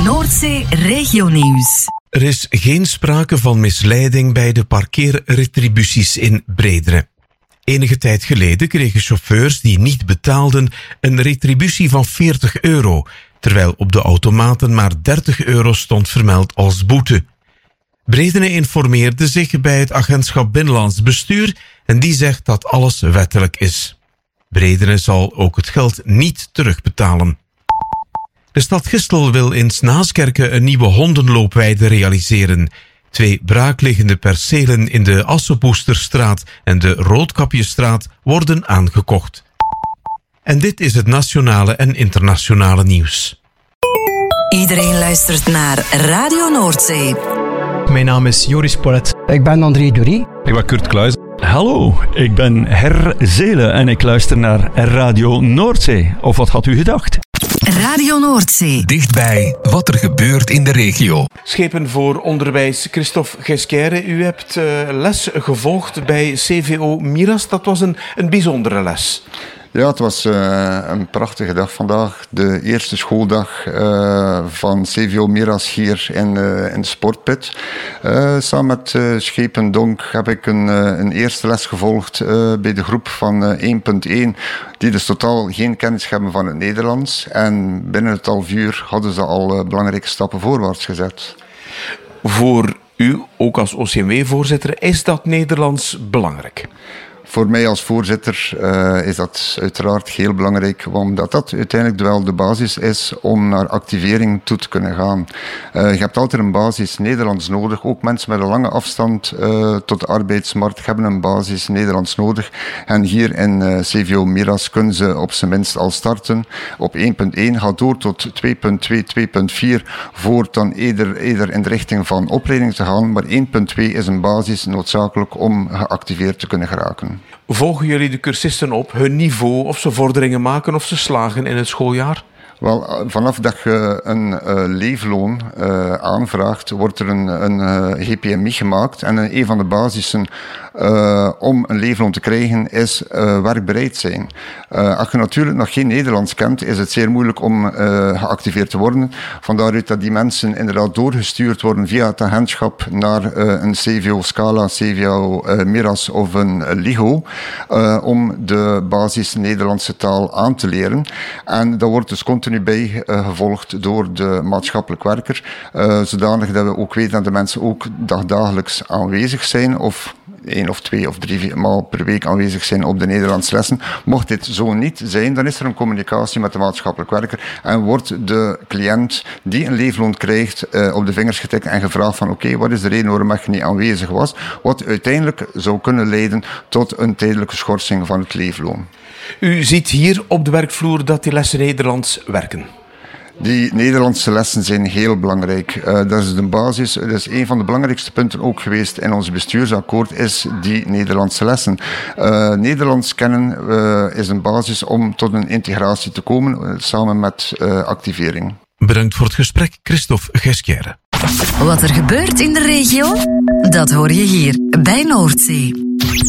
Noordzee Regionieuws. Er is geen sprake van misleiding bij de parkeerretributies in Bredere. Enige tijd geleden kregen chauffeurs die niet betaalden een retributie van €40, terwijl op de automaten maar €30 stond vermeld als boete. Bredere informeerde zich bij het agentschap Binnenlands Bestuur en die zegt dat alles wettelijk is. Bredere zal ook het geld niet terugbetalen. De stad Gistel wil in Snaaskerke een nieuwe hondenloopweide realiseren. 2 braakliggende percelen in de Assepoesterstraat en de Roodkapjestraat worden aangekocht. En dit is het nationale en internationale nieuws. Iedereen luistert naar Radio Noordzee. Mijn naam is Joris Polet. Ik ben André Dury. Ik ben Kurt Kluijs. Hallo, ik ben Her Zelen en ik luister naar Radio Noordzee. Of wat had u gedacht? Radio Noordzee. Dichtbij wat er gebeurt in de regio. Schepen voor onderwijs, Christophe Gesquère. U hebt les gevolgd bij CVO Miras. Dat was een bijzondere les. Ja, het was een prachtige dag vandaag. De eerste schooldag van CVO Miras hier in de sportpit. Samen met Schepen Donk heb ik een eerste les gevolgd bij de groep van 1.1, die dus totaal geen kennis hebben van het Nederlands. En binnen het half uur hadden ze al belangrijke stappen voorwaarts gezet. Voor u, ook als OCMW-voorzitter, is dat Nederlands belangrijk? Voor mij als voorzitter is dat uiteraard heel belangrijk, omdat dat uiteindelijk wel de basis is om naar activering toe te kunnen gaan. Je hebt altijd een basis Nederlands nodig. Ook mensen met een lange afstand tot de arbeidsmarkt hebben een basis Nederlands nodig. En hier in CVO Miras kunnen ze op zijn minst al starten. Op 1.1 gaat door tot 2.2, 2.4, voor dan eerder in de richting van opleiding te gaan. Maar 1.2 is een basis noodzakelijk om geactiveerd te kunnen geraken. Volgen jullie de cursisten op hun niveau, of ze vorderingen maken of ze slagen in het schooljaar? Wel, vanaf dat je een leefloon aanvraagt, wordt er een GPMI gemaakt. En een van de basissen om een leefloon te krijgen is werkbereid zijn. Als je natuurlijk nog geen Nederlands kent, is het zeer moeilijk om geactiveerd te worden. Vandaar dat die mensen inderdaad doorgestuurd worden via het agentschap naar een CVO Scala, CVO Miras of een LIGO, om de basis Nederlandse taal aan te leren. En dat wordt dus continu bij gevolgd door de maatschappelijk werker, zodanig dat we ook weten dat de mensen ook dagelijks aanwezig zijn, of 1 of 2 of 3 maal per week aanwezig zijn op de Nederlandse lessen. Mocht dit zo niet zijn, dan is er een communicatie met de maatschappelijk werker en wordt de cliënt die een leefloon krijgt op de vingers getikt en gevraagd van oké, wat is de reden waarom je niet aanwezig was, wat uiteindelijk zou kunnen leiden tot een tijdelijke schorsing van het leefloon. U ziet hier op de werkvloer dat die lessen Nederlands werken. Die Nederlandse lessen zijn heel belangrijk. Dat is de basis. Dat is een van de belangrijkste punten ook geweest in ons bestuursakkoord, is die Nederlandse lessen. Nederlands kennen is een basis om tot een integratie te komen, samen met activering. Bedankt voor het gesprek, Christophe Gesquère. Wat er gebeurt in de regio, dat hoor je hier bij Noordzee.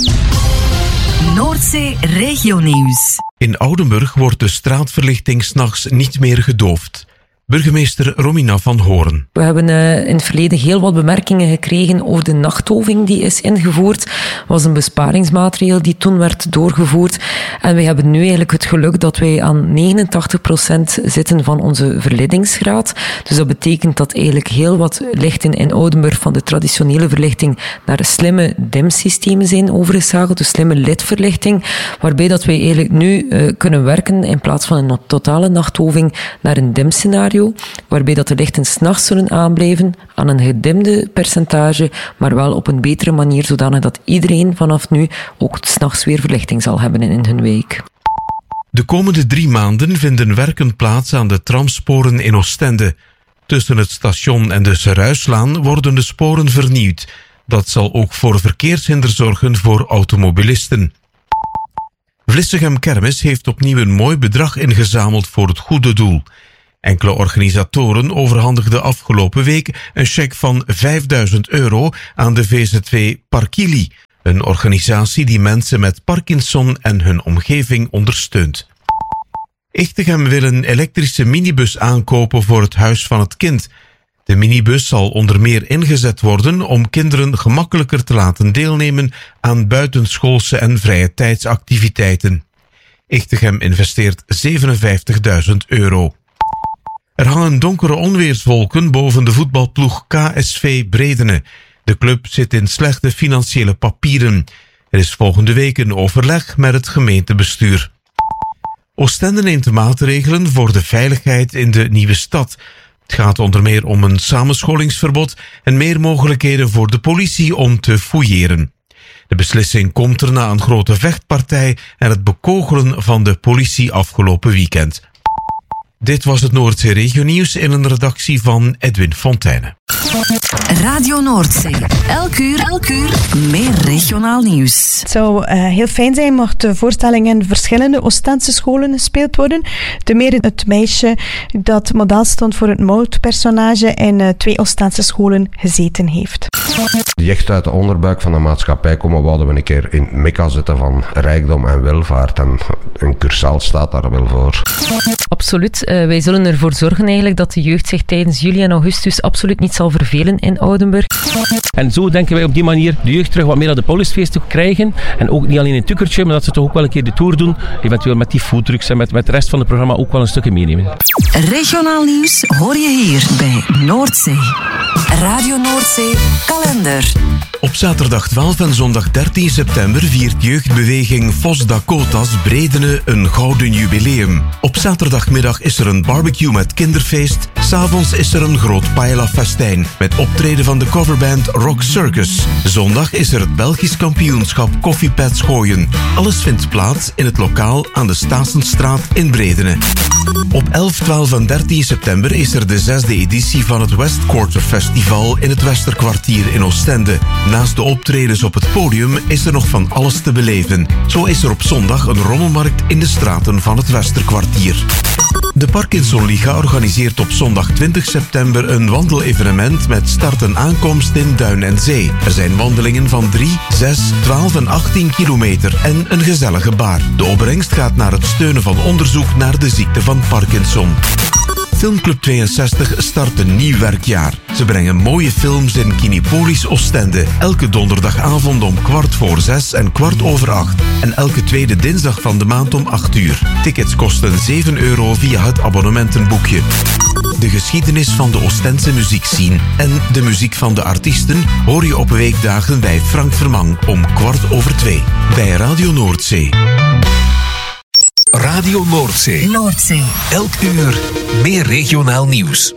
Noordzee Regionieuws. In Oudenburg wordt de straatverlichting 's nachts niet meer gedoofd. Burgemeester Romina van Hoorn. We hebben in het verleden heel wat bemerkingen gekregen over de nachtdoving die is ingevoerd. Dat was een besparingsmaatregel die toen werd doorgevoerd. En we hebben nu eigenlijk het geluk dat wij aan 89% zitten van onze verlichtingsgraad. Dus dat betekent dat eigenlijk heel wat lichten in Oudenburg van de traditionele verlichting naar slimme dimsystemen zijn overgeschakeld. Dus slimme lidverlichting. Waarbij dat wij eigenlijk nu kunnen werken in plaats van een totale nachtdoving naar een dimscenario. Waarbij dat de lichten 's nachts zullen aanblijven aan een gedimde percentage, maar wel op een betere manier, zodanig dat iedereen vanaf nu ook 's nachts weer verlichting zal hebben in hun wijk. De komende 3 maanden vinden werken plaats aan de tramsporen in Oostende. Tussen het station en de Seruislaan worden de sporen vernieuwd. Dat zal ook voor verkeershinder zorgen voor automobilisten. Vlissegem Kermis heeft opnieuw een mooi bedrag ingezameld voor het goede doel. Enkele organisatoren overhandigden afgelopen week een cheque van €5.000 aan de VZW Parkili, een organisatie die mensen met Parkinson en hun omgeving ondersteunt. Echtegem wil een elektrische minibus aankopen voor het Huis van het Kind. De minibus zal onder meer ingezet worden om kinderen gemakkelijker te laten deelnemen aan buitenschoolse en vrije tijdsactiviteiten. Echtegem investeert €57.000. Er hangen donkere onweerswolken boven de voetbalploeg KSV Bredene. De club zit in slechte financiële papieren. Er is volgende week een overleg met het gemeentebestuur. Oostende neemt maatregelen voor de veiligheid in de nieuwe stad. Het gaat onder meer om een samenscholingsverbod en meer mogelijkheden voor de politie om te fouilleren. De beslissing komt er na een grote vechtpartij en het bekogelen van de politie afgelopen weekend. Dit was het Noordzee Regionieuws in een redactie van Edwin Fontijne. Radio Noordzee. Elk uur meer regionaal nieuws. Het zou heel fijn zijn mocht de voorstelling in verschillende Oostense scholen gespeeld worden. Ten meer het meisje dat model stond voor het moordpersonage in 2 Oostense scholen gezeten heeft. Die echt uit de onderbuik van de maatschappij komen, wouden we een keer in het mekka zetten van rijkdom en welvaart. En een cursaal staat daar wel voor. Absoluut. Wij zullen ervoor zorgen eigenlijk dat de jeugd zich tijdens juli en augustus absoluut niet zal vervelen in Oudenburg. En zo denken wij op die manier de jeugd terug wat meer naar de Paulusfeesten krijgen. En ook niet alleen een tukkertje, maar dat ze toch ook wel een keer de tour doen. Eventueel met die foodtrucks en met de rest van het programma ook wel een stukje meenemen. Regionaal nieuws hoor je hier bij Noordzee. Radio Noordzee kalender. Op zaterdag 12 en zondag 13 september viert jeugdbeweging Fos Dakotas Bredene een gouden jubileum. Op zaterdagmiddag is er een barbecue met kinderfeest. 'S'avonds is er een groot paella-festijn met optreden van de coverband Rock Circus. Zondag is er het Belgisch kampioenschap Koffiepads gooien. Alles vindt plaats in het lokaal aan de Stasenstraat in Bredene. Op 11, 12 en 13 september is er de 6e editie van het West Quarter Festival in het Westerkwartier in Oostende. Naast de optredens op het podium is er nog van alles te beleven. Zo is er op zondag een rommelmarkt in de straten van het Westerkwartier. De Parkinson-liga organiseert op zondag 20 september een wandelevenement met start en aankomst in Duin en Zee. Er zijn wandelingen van 3, 6, 12 en 18 kilometer en een gezellige bar. De opbrengst gaat naar het steunen van onderzoek naar de ziekte van Parkinson. Filmclub 62 start een nieuw werkjaar. Ze brengen mooie films in Kinepolis Oostende. Elke donderdagavond om 6:15 en 7:15. En elke tweede dinsdag van de maand om 8 uur. Tickets kosten €7 via het abonnementenboekje. De geschiedenis van de Oostense muziekscene en de muziek van de artiesten hoor je op weekdagen bij Frank Vermang om 2:15 bij Radio Noordzee. Radio Noordzee. Noordzee. Elk uur meer regionaal nieuws.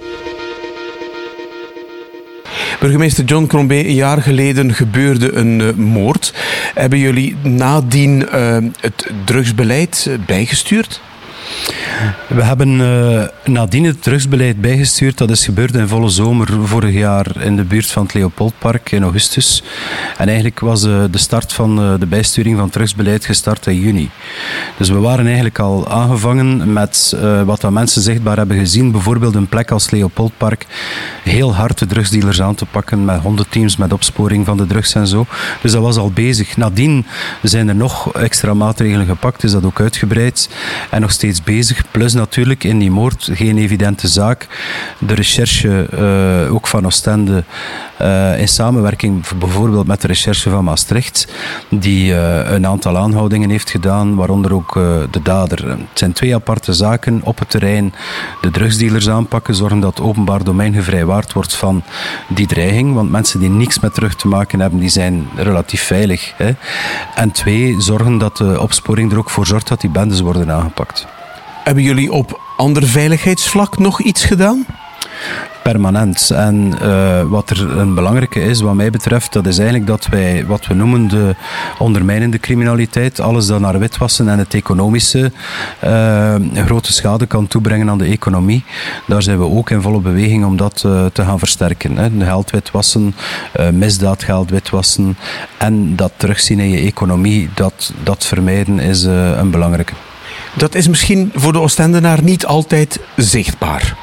Burgemeester John Crombie, een jaar geleden gebeurde een moord. Hebben jullie nadien het drugsbeleid bijgestuurd? We hebben nadien het drugsbeleid bijgestuurd. Dat is gebeurd in volle zomer vorig jaar in de buurt van het Leopoldpark in augustus. En eigenlijk was de start van de bijsturing van het drugsbeleid gestart in juni. Dus we waren eigenlijk al aangevangen met wat dat mensen zichtbaar hebben gezien. Bijvoorbeeld een plek als Leopoldpark. Heel hard de drugsdealers aan te pakken met hondenteams, met opsporing van de drugs en zo. Dus dat was al bezig. Nadien zijn er nog extra maatregelen gepakt. Is dat ook uitgebreid. En nog steeds bezig. Plus natuurlijk in die moord geen evidente zaak. De recherche ook van Oostende in samenwerking bijvoorbeeld met de recherche van Maastricht die een aantal aanhoudingen heeft gedaan, waaronder ook de dader. Het zijn 2 aparte zaken op het terrein. De drugsdealers aanpakken, zorgen dat het openbaar domein gevrijwaard wordt van die dreiging, want mensen die niks met drugs te maken hebben, die zijn relatief veilig. Hè. En 2, zorgen dat de opsporing er ook voor zorgt dat die bendes worden aangepakt. Hebben jullie op ander veiligheidsvlak nog iets gedaan? Permanent. En wat er een belangrijke is, wat mij betreft, dat is eigenlijk dat wij wat we noemen de ondermijnende criminaliteit, alles dat naar witwassen en het economische grote schade kan toebrengen aan de economie, daar zijn we ook in volle beweging om dat te gaan versterken. Hè. Geld witwassen, misdaadgeld witwassen en dat terugzien in je economie, dat vermijden is een belangrijke. Dat is misschien voor de Oostendenaar niet altijd zichtbaar.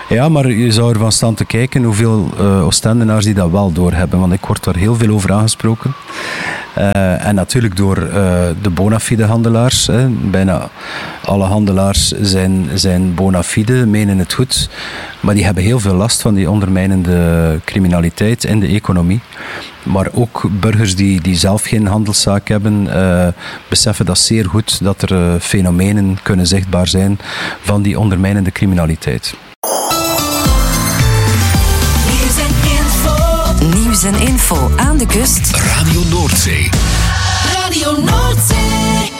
Ja, maar je zou ervan staan te kijken hoeveel Oostendenaars die dat wel doorhebben. Want ik word daar heel veel over aangesproken. En natuurlijk door de bona fide handelaars. Bijna alle handelaars zijn bona fide, menen het goed. Maar die hebben heel veel last van die ondermijnende criminaliteit in de economie. Maar ook burgers die zelf geen handelszaak hebben, beseffen dat zeer goed, dat er fenomenen kunnen zichtbaar zijn van die ondermijnende criminaliteit. Nieuws en info aan de kust. Radio Noordzee. Radio Noordzee.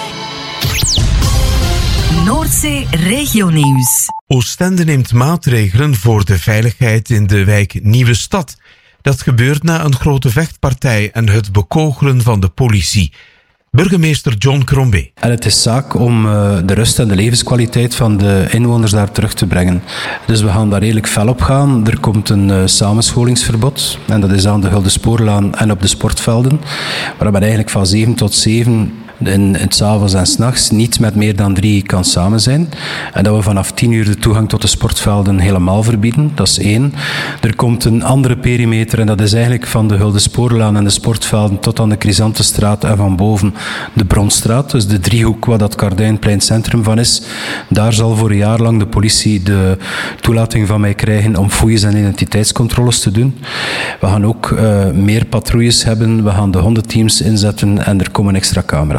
Noordzee Regionieuws. Oostende neemt maatregelen voor de veiligheid in de wijk Nieuwe Stad. Dat gebeurt na een grote vechtpartij en het bekogelen van de politie. Burgemeester John Crombie. En het is zaak om de rust en de levenskwaliteit van de inwoners daar terug te brengen. Dus we gaan daar redelijk fel op gaan. Er komt een samenscholingsverbod. En dat is aan de Gulden Spoorlaan en op de sportvelden. Waar men eigenlijk van 7 tot 7 in het 's avonds en 's nachts niet met meer dan 3 kan samen zijn. En dat we vanaf 10 uur de toegang tot de sportvelden helemaal verbieden. Dat is 1. Er komt een andere perimeter en dat is eigenlijk van de Gulden Spoorlaan en de sportvelden tot aan de Chrysanthestraat en van boven de Bronstraat. Dus de driehoek waar dat Kardijnplein centrum van is. Daar zal voor een jaar lang de politie de toelating van mij krijgen om fouilles en identiteitscontroles te doen. We gaan ook meer patrouilles hebben. We gaan de hondenteams inzetten en er komen extra camera's.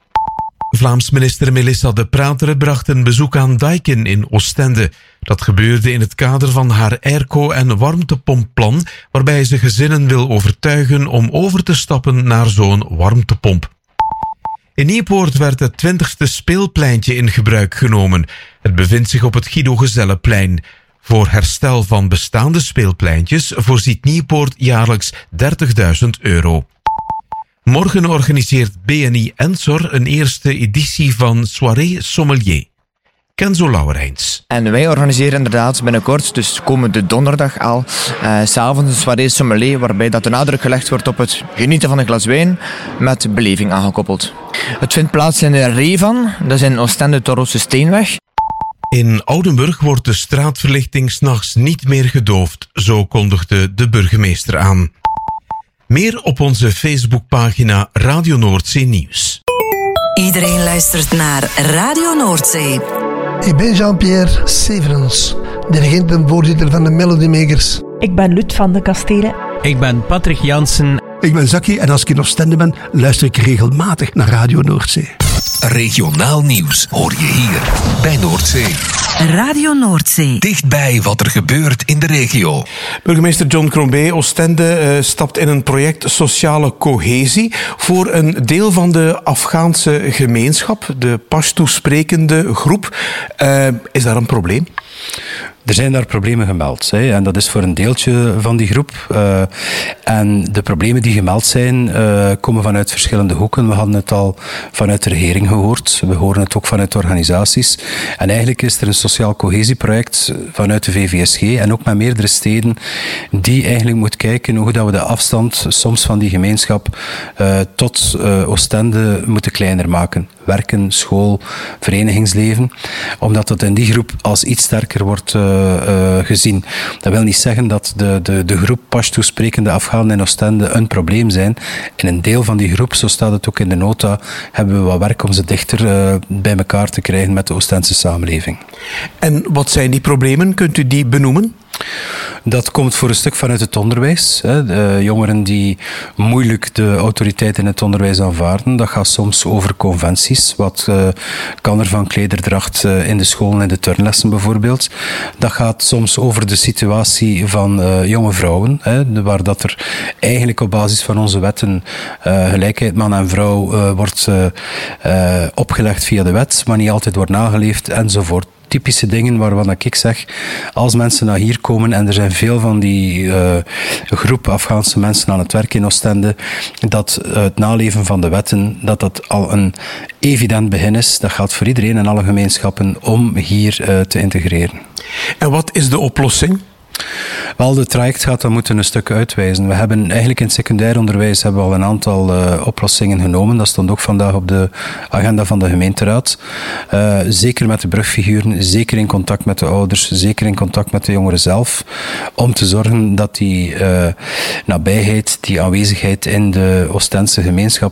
Vlaams minister Melissa De Prateren bracht een bezoek aan Daiken in Oostende. Dat gebeurde in het kader van haar airco- en warmtepompplan, waarbij ze gezinnen wil overtuigen om over te stappen naar zo'n warmtepomp. In Niepoort werd het 20e speelpleintje in gebruik genomen. Het bevindt zich op het Guido Gezellenplein. Voor herstel van bestaande speelpleintjes voorziet Niepoort jaarlijks €30.000. Morgen organiseert BNI Ensor een eerste editie van Soirée Sommelier. Kenzo Lauwerijns. En wij organiseren inderdaad binnenkort, dus komende donderdag al, 's avonds een Soirée Sommelier, waarbij dat de nadruk gelegd wordt op het genieten van een glas wijn met beleving aangekoppeld. Het vindt plaats in de Revan, dat is in Oostende-Torrose Steenweg. In Oudenburg wordt de straatverlichting 's nachts niet meer gedoofd, zo kondigde de burgemeester aan. Meer op onze Facebookpagina Radio Noordzee Nieuws. Iedereen luistert naar Radio Noordzee. Ik ben Jean-Pierre Severens, dirigent en voorzitter van de Melody Makers. Ik ben Lut van de Kastelen. Ik ben Patrick Jansen. Ik ben Zaki en als ik in Oostende ben, luister ik regelmatig naar Radio Noordzee. Regionaal nieuws hoor je hier bij Noordzee. Radio Noordzee. Dichtbij wat er gebeurt in de regio. Burgemeester John Crombie, Oostende stapt in een project Sociale Cohesie voor een deel van de Afghaanse gemeenschap, de Pashto-sprekende groep. Is daar een probleem? Er zijn daar problemen gemeld. En dat is voor een deeltje van die groep. En de problemen die gemeld zijn, komen vanuit verschillende hoeken. We hadden het al vanuit de regering gehoord. We horen het ook vanuit organisaties. En eigenlijk is er een sociaal cohesieproject vanuit de VVSG en ook met meerdere steden die eigenlijk moet kijken hoe dat we de afstand soms van die gemeenschap tot Oostende moeten kleiner maken. Werken, school, verenigingsleven. Omdat dat in die groep als iets sterker wordt gezien. Dat wil niet zeggen dat de groep Pashto-sprekende Afghanen in Oostende een probleem zijn. In een deel van die groep, zo staat het ook in de nota, hebben we wat werk om ze dichter bij elkaar te krijgen met de Oostense samenleving. En wat zijn die problemen? Kunt u die benoemen? Dat komt voor een stuk vanuit het onderwijs. De jongeren die moeilijk de autoriteit in het onderwijs aanvaarden. Dat gaat soms over conventies. Wat kan er van klederdracht in de scholen en de turnlessen bijvoorbeeld. Dat gaat soms over de situatie van jonge vrouwen. Waar dat er eigenlijk op basis van onze wetten gelijkheid man en vrouw wordt opgelegd via de wet, maar niet altijd wordt nageleefd enzovoort. Typische dingen waarvan ik zeg, als mensen naar hier komen en er zijn veel van die groep Afghaanse mensen aan het werk in Oostende, dat het naleven van de wetten, dat al een evident begin is. Dat geldt voor iedereen en alle gemeenschappen om hier te integreren. En wat is de oplossing? Wel, de traject gaat dat moeten een stuk uitwijzen. We hebben eigenlijk in het secundair onderwijs hebben we al een aantal oplossingen genomen. Dat stond ook vandaag op de agenda van de gemeenteraad. Zeker met de brugfiguren, zeker in contact met de ouders, zeker in contact met de jongeren zelf. Om te zorgen dat die nabijheid, die aanwezigheid in de Oostense gemeenschap